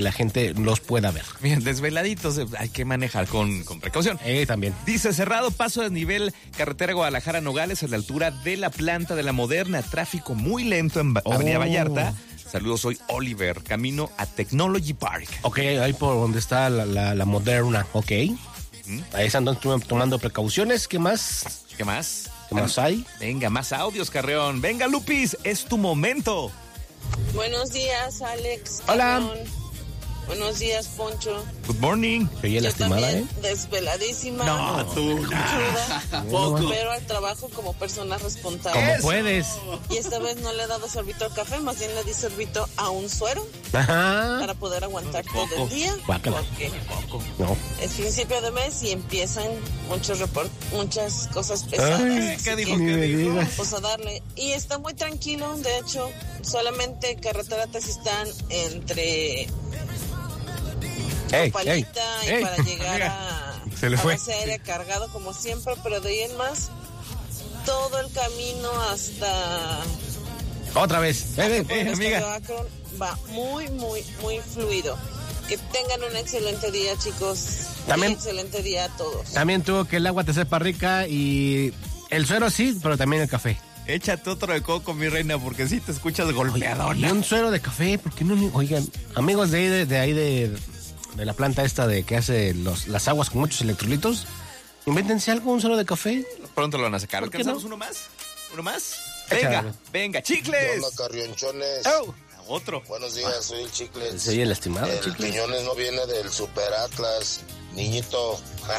la gente los pueda ver. Bien, desveladitos, hay que manejar con precaución. También. Dice, cerrado paso de nivel, carretera Guadalajara-Nogales a la altura de la planta de la Moderna. Tráfico muy lento en Avenida Vallarta. Saludos, soy Oliver, camino a Technology Park. Ok, ahí por donde está la Moderna, ok. Ahí están tomando precauciones. ¿Qué más? ¿Qué más? ¿Qué más hay? Venga, más audios, Carreón. Venga, Lupis, es tu momento. Buenos días, Alex. Hola. Carreón. Buenos días, Poncho. Good morning. Oye, lastimada, también, desveladísima. No, tú. Cruda, pero al trabajo como persona responsable. Como puedes. Y esta vez no le he dado sorbito al café, más bien le di sorbito a un suero Ajá. para poder aguantar todo el día. Guácala. Porque No. es principio de mes y empiezan muchas cosas pesadas. ¿Qué dijo? Ni me digas. Pues a darle. Y está muy tranquilo, de hecho, solamente carretera Tezistán entre Palita y para llegar a Se le fue. base aérea cargado como siempre, pero de ahí en más, todo el camino hasta Otra vez. amiga. Akron va muy fluido. Que tengan un excelente día, chicos. También. Un excelente día a todos. También tuvo que el agua te sepa rica y el suero sí, pero también el café. Échate otro de coco, mi reina, porque si te escuchas Y golpeadona. un suero de café, ¿por qué no? Oigan, amigos de ahí de la planta esta de que hace las aguas con muchos electrolitos, invéntense algo, un suero de café. Pronto lo van a sacar. ¿Por qué ¿Alcanzamos no? uno más? ¿Uno más? Échale. Venga, chicles. Hola, Carrionchones. Oh. Otro. Buenos días, soy el Chicles. Se oye lastimado, El chicles. Quiñones no viene del Super Atlas, niñito.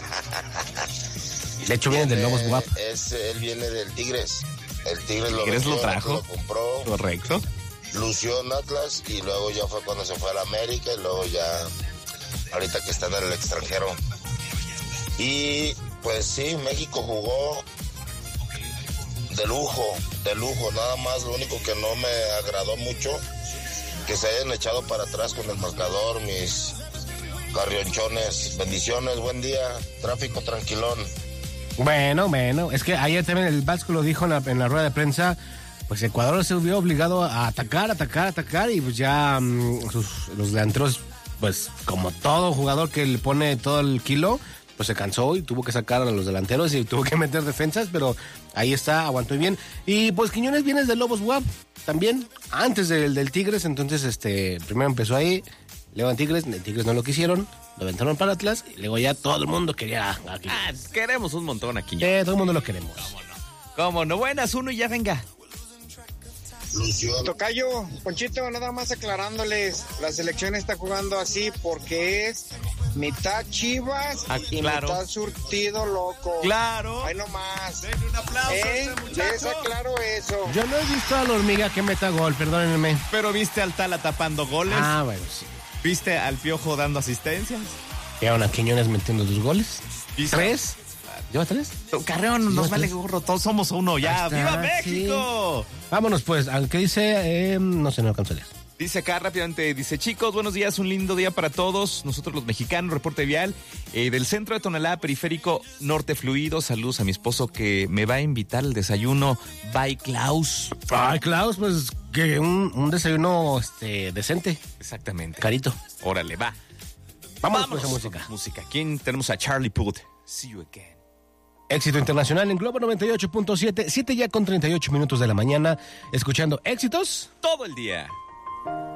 De hecho, vienen del Lobos Guap. Él viene del Tigres. El Tigres lo Tigres lo vendió, trajo. lo compró, Correcto. lució en Atlas y luego ya fue cuando se fue a la América y luego ya, ahorita que está en el extranjero. Y pues sí, México jugó de lujo, nada más. Lo único que no me agradó mucho, que se hayan echado para atrás con el marcador, mis carrionchones. Bendiciones, buen día, tráfico tranquilón. Bueno, es que ayer también el Vasco lo dijo en la rueda de prensa, pues Ecuador se vio obligado a atacar y pues ya los delanteros, pues como todo jugador que le pone todo el kilo, pues se cansó y tuvo que sacar a los delanteros y tuvo que meter defensas, pero ahí está, aguantó bien. Y pues Quiñones viene del Lobos WAP también, antes del Tigres, entonces primero empezó ahí, luego en Tigres, el Tigres no lo quisieron, lo aventaron para Atlas y luego ya todo el mundo quería a Quiñones. Queremos un montón aquí. Todo el mundo lo queremos. ¿Cómo no? Buenas, uno y ya venga. Tocayo, Ponchito, nada más aclarándoles, la selección está jugando así porque es mitad Chivas y claro. mitad surtido loco. Claro. Ahí nomás. Denle un aplauso a este muchacho. Les aclaro eso. Yo no he visto a la hormiga que meta gol, perdónenme. Pero viste al Tala tapando goles. Bueno, sí. ¿Viste al Piojo dando asistencias? Llegaron a Quiñones metiendo 2 goles. ¿Viste? 3. ¿Lleva 3? Carreón, nos Sí, vale sí. gorro, todos somos uno ya. Ahí está, ¡Viva México! sí. Vámonos pues, aunque dice, no sé, no alcanzo a leer. Dice acá rápidamente, dice, chicos, buenos días, un lindo día para todos. Nosotros los mexicanos, reporte vial del centro de Tonalá, periférico norte fluido. Saludos a mi esposo que me va a invitar al desayuno. Bye, Klaus. Ay, Klaus, pues que un desayuno decente, Exactamente. carito. Órale, va. Vámonos pues a música. Música. ¿Quién tenemos a Charlie Puth? See you again. Éxito internacional en Globo 98.7, 7 ya con 38 minutos de la mañana, escuchando éxitos Todo el día.